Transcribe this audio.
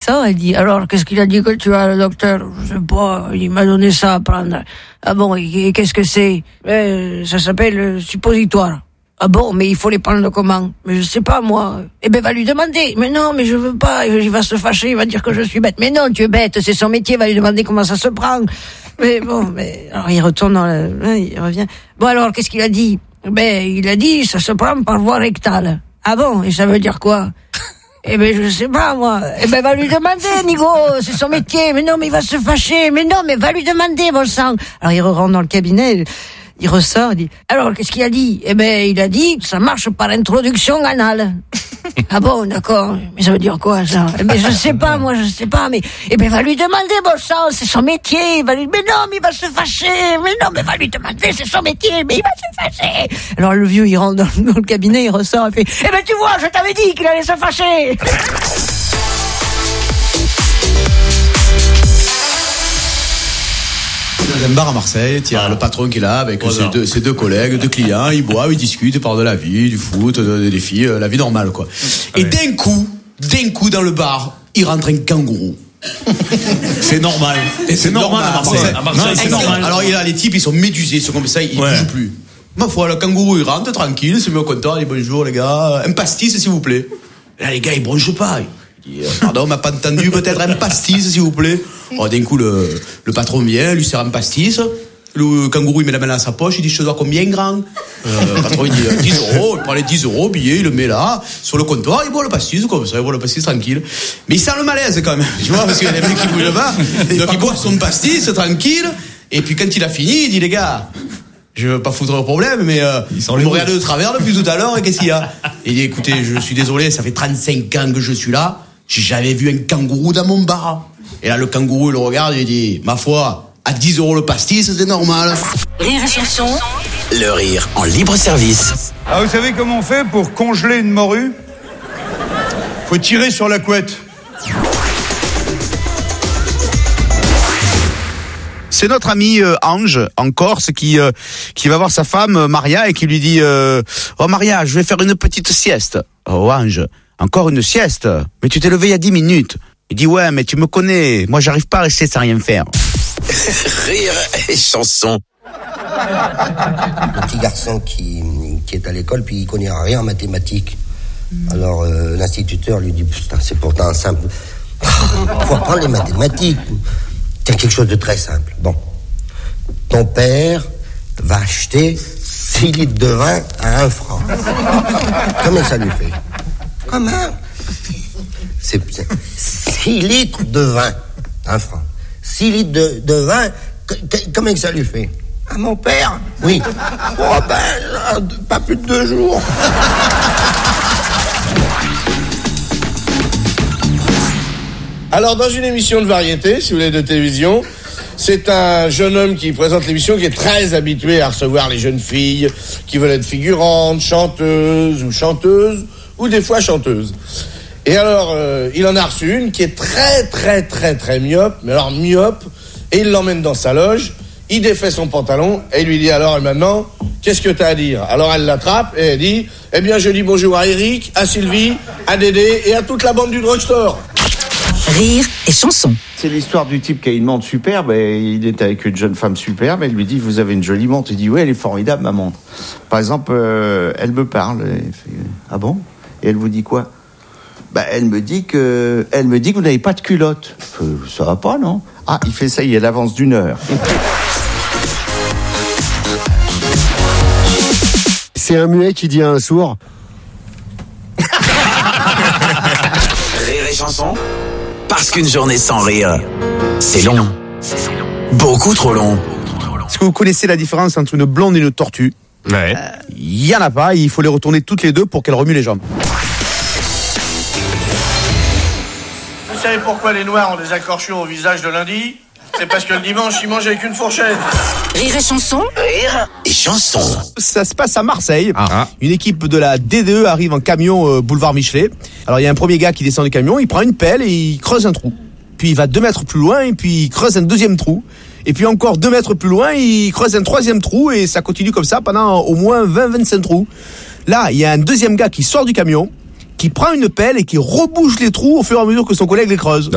ressort, elle dit, alors, qu'est-ce qu'il a dit que tu as, le docteur? Je sais pas, il m'a donné ça à prendre. Ah bon, et qu'est-ce que c'est? Ça s'appelle suppositoire. Ah bon, mais il faut les prendre comment? Mais je sais pas, moi. Eh ben, va lui demander. Mais non, mais je veux pas. Il va se fâcher, il va dire que je suis bête. Mais non, tu es bête, c'est son métier, va lui demander comment ça se prend. Mais bon, alors il retourne il revient. Bon, alors, qu'est-ce qu'il a dit? Il a dit, ça se prend par voie rectale. Ah bon, et ça veut dire quoi? Eh ben, je sais pas, moi. Eh ben, va lui demander, Nigo, c'est son métier. Mais non, mais il va se fâcher. Mais non, mais va lui demander, bon sang. Alors, il rentre dans le cabinet, il ressort, il dit, alors, qu'est-ce qu'il a dit? Eh ben, il a dit que ça marche par introduction anale. Ah bon, d'accord. Mais ça veut dire quoi, ça? Eh ben, je sais pas, moi, je sais pas, mais, eh ben, va lui demander, bon sang, c'est son métier. Mais non, mais il va se fâcher. Mais non, mais va lui demander, c'est son métier, mais il va se fâcher. Alors, le vieux, il rentre dans le cabinet, il ressort, il fait, eh ben, tu vois, je t'avais dit qu'il allait se fâcher. Dans un bar à Marseille, il y a le patron qui est là avec ses deux collègues, deux clients, ils boivent, ils discutent, ils parlent de la vie, du foot, des filles, la vie normale, quoi. Et d'un coup, dans le bar, il rentre un kangourou. C'est normal. C'est normal à Marseille. À Marseille, c'est normal. Alors, les types, ils sont médusés, ils sont comme ça, ils bougent plus. Ma foi, le kangourou, il rentre tranquille, il se met au comptoir, il dit bonjour, les gars, un pastis, s'il vous plaît. Là, les gars, ils bronchent pas. Il dit, pardon, on m'a pas entendu, peut-être un pastis, s'il vous plaît. Oh, d'un coup, le patron vient, lui sert un pastis. Le kangourou, il met la main dans sa poche, il dit, je te dois combien, grand? Le patron, il dit, 10 euros, il prend les 10 euros, billet, il le met là, sur le comptoir, il boit le pastis, comme ça, il boit le pastis tranquille. Mais il sent le malaise, quand même, tu vois, parce qu'il y a des mecs qui bougent pas. Donc, il boit son pastis, tranquille, et puis quand il a fini, il dit, les gars, je veux pas foutre le problème, mais vous me regardez de travers depuis tout à l'heure, et qu'est-ce qu'il y a? Il dit, écoutez, je suis désolé, ça fait 35 ans que je suis là, j'ai jamais vu un kangourou dans mon bar. Et là, le kangourou, il le regarde et il dit, ma foi, à 10 euros le pastis, c'est normal. Rire et chanson. Le rire en libre service. Ah, vous savez comment on fait pour congeler une morue? Faut tirer sur la couette. C'est notre ami Ange en Corse qui va voir sa femme Maria et qui lui dit oh Maria, je vais faire une petite sieste. Oh Ange, encore une sieste? Mais tu t'es levé il y a 10 minutes. Il dit ouais, mais tu me connais, moi j'arrive pas à rester sans rien faire. Rire et chanson. Un petit garçon qui est à l'école puis il connaît rien en mathématiques. Alors l'instituteur lui dit putain, c'est pourtant simple. Faut apprendre les mathématiques. C'est quelque chose de très simple. Bon, ton père va acheter 6 litres de vin à 1 franc. Combien ça lui fait? Comment? C'est 6 litres de vin, 1 franc. 6 litres de vin, combien que ça lui fait? À mon père? Oui. Oh pas plus de 2 jours. Alors, dans une émission de variété, si vous voulez, de télévision, c'est un jeune homme qui présente l'émission qui est très habitué à recevoir les jeunes filles qui veulent être figurantes, chanteuses, ou des fois chanteuses. Et alors, il en a reçu une qui est très, très, très, très myope, mais alors myope, et il l'emmène dans sa loge, il défait son pantalon, et il lui dit, alors, et maintenant, qu'est-ce que t'as à dire? Alors, elle l'attrape, et elle dit, eh bien, je dis bonjour à Eric, à Sylvie, à Dédé, et à toute la bande du drugstore. Rire et chanson. C'est l'histoire du type qui a une montre superbe et il est avec une jeune femme superbe et elle lui dit vous avez une jolie montre. Il dit oui, elle est formidable ma montre. Par exemple, elle me parle. Elle fait, ah bon? Et elle vous dit quoi? Elle me dit que vous n'avez pas de culotte. Ça va pas, non? Ah, il fait ça, il avance d'1 heure. C'est un muet qui dit à un sourd. Rire et chanson. Parce qu'une journée sans rire, c'est long. Beaucoup trop long. Est-ce que vous connaissez la différence entre une blonde et une tortue? Ouais. Il y en a pas, il faut les retourner toutes les deux pour qu'elles remuent les jambes. Vous savez pourquoi les Noirs ont des accorchures au visage de lundi? C'est parce que le dimanche, ils mangent avec une fourchette. Rire et chanson. Rire et chanson. Ça se passe à Marseille. Une équipe de la D2 arrive en camion boulevard Michelet. Alors il y a un premier gars qui descend du camion, il prend une pelle et il creuse un trou. Puis il va 2 mètres plus loin et puis il creuse un 2e trou. Et puis encore 2 mètres plus loin, il creuse un 3e trou et ça continue comme ça pendant au moins 20-25 trous. Là, il y a un 2e gars qui sort du camion, qui prend une pelle et qui rebouche les trous au fur et à mesure que son collègue les creuse.